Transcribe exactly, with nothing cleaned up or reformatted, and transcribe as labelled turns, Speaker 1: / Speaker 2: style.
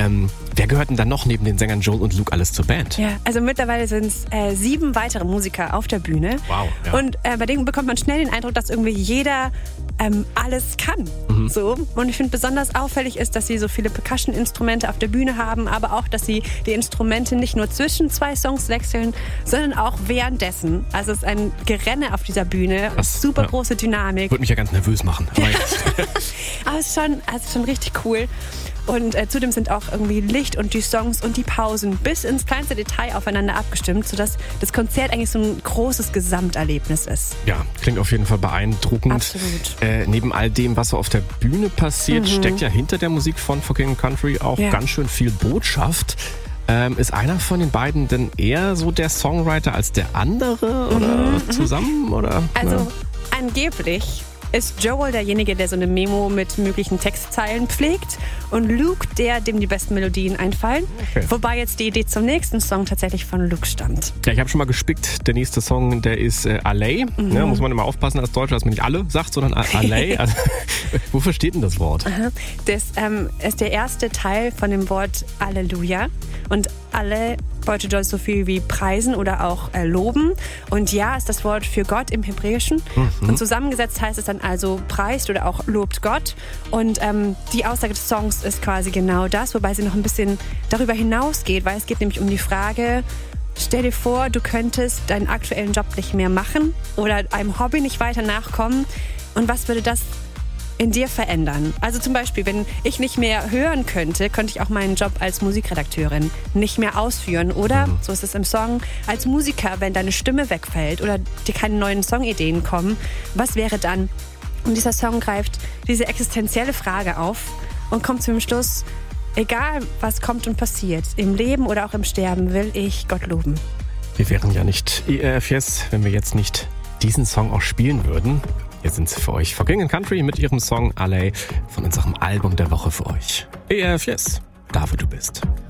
Speaker 1: Ähm, wer gehört denn dann noch neben den Sängern Joel und Luke alles zur Band?
Speaker 2: Ja, also mittlerweile sind es äh, sieben weitere Musiker auf der Bühne.
Speaker 1: Wow. Ja.
Speaker 2: Und äh, bei denen bekommt man schnell den Eindruck, dass irgendwie jeder ähm, alles kann. Mhm. So. Und ich finde besonders auffällig ist, dass sie so viele Percussion-Instrumente auf der Bühne haben, aber auch, dass sie die Instrumente nicht nur zwischen zwei Songs wechseln, sondern auch währenddessen. Also es ist ein Gerenne auf dieser Bühne,
Speaker 1: das,
Speaker 2: super
Speaker 1: ja.
Speaker 2: große Dynamik.
Speaker 1: Würde mich ja ganz nervös machen. Aber,
Speaker 2: aber es ist schon, also schon richtig cool. Und äh, zudem sind auch irgendwie Licht und die Songs und die Pausen bis ins kleinste Detail aufeinander abgestimmt, sodass das Konzert eigentlich so ein großes Gesamterlebnis ist.
Speaker 1: Ja, klingt auf jeden Fall beeindruckend.
Speaker 2: Absolut.
Speaker 1: Äh, neben all dem, was so auf der Bühne passiert, mhm. steckt ja hinter der Musik von For King and Country auch ja. ganz schön viel Botschaft. Ähm, ist einer von den beiden denn eher so der Songwriter als der andere oder
Speaker 2: mhm.
Speaker 1: zusammen? Oder?
Speaker 2: Also
Speaker 1: ja.
Speaker 2: angeblich ist Joel derjenige, der so eine Memo mit möglichen Textzeilen pflegt und Luke der, dem die besten Melodien einfallen. Okay. Wobei jetzt die Idee zum nächsten Song tatsächlich von Luke stammt.
Speaker 1: Ja, ich habe schon mal gespickt. Der nächste Song, der ist äh, Alley. Mhm. Ja, muss man immer aufpassen als Deutscher, dass man nicht alle sagt, sondern Alley. Also, wofür steht denn das Wort?
Speaker 2: Aha. Das ähm, ist der erste Teil von dem Wort Halleluja. Und alle bedeutet so viel wie preisen oder auch äh, loben. Und ja ist das Wort für Gott im Hebräischen. Mhm. Und zusammengesetzt heißt es dann also preist oder auch lobt Gott. Und ähm, die Aussage des Songs ist quasi genau das, wobei sie noch ein bisschen darüber hinausgeht, weil es geht nämlich um die Frage, stell dir vor, du könntest deinen aktuellen Job nicht mehr machen oder einem Hobby nicht weiter nachkommen. Und was würde das in dir verändern? Also zum Beispiel, wenn ich nicht mehr hören könnte, könnte ich auch meinen Job als Musikredakteurin nicht mehr ausführen. Oder, mhm. so ist es im Song, als Musiker, wenn deine Stimme wegfällt oder dir keine neuen Songideen kommen, was wäre dann? Und dieser Song greift diese existenzielle Frage auf und kommt zum Schluss, egal was kommt und passiert, im Leben oder auch im Sterben, will ich Gott loben.
Speaker 1: Wir wären ja nicht E R F Yes, wenn wir jetzt nicht diesen Song auch spielen würden. Hier sind sie für euch. For King and Country mit ihrem Song Alley von unserem Album der Woche für euch. E R F Yes, da wo du bist.